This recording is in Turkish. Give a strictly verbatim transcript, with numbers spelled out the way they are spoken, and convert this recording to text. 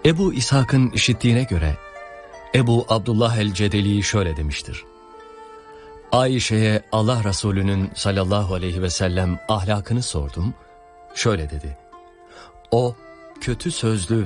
Ebu İshak'ın işittiğine göre Ebu Abdullah el-Cedeli şöyle demiştir: Ayşe'ye Allah Resulü'nün sallallahu aleyhi ve sellem ahlakını sordum. Şöyle dedi: O kötü sözlü